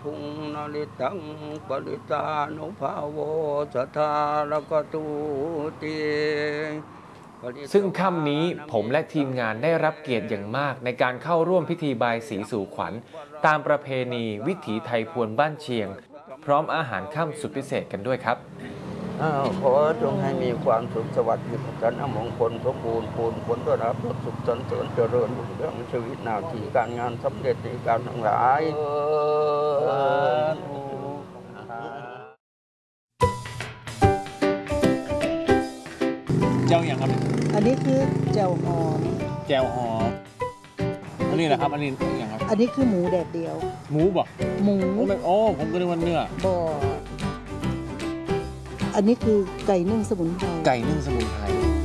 พุงนาลิตังปริตานุภาโวสัทธาลกตูติซึ่งค่ำนี้ผมและทีมงานได้รับเกียรติอย่างมากในการเข้าร่วมพิธีบายสีสู่ขวัญตามประเพณีวิถีไทยพวนบ้านเชียงพร้อมอาหารค่ำสุดพิเศษกันด้วยครับขอจงให้มีความสุขสวัสดิ์มีพัฒนามงคลสมบูรณ์ปูนผลด้วยรับสุขสันต์เจริญรุ่งเรืองชีวิตหน้าที่การงานสำเร็จในการทั้งหลายเจ้าอย่างครับอันนี้คือแจ่วหอมแจ่วหอมอันนี้แหละครับอันนี้อย่างครับอันนี้คือหมูแดดเดียวหมูบ่หมูโอ้ผมก็นึกว่าเนื้อบ่อันนี้คือไก่นึ่งสมุนไพรไก่นึ่งสมุนไพร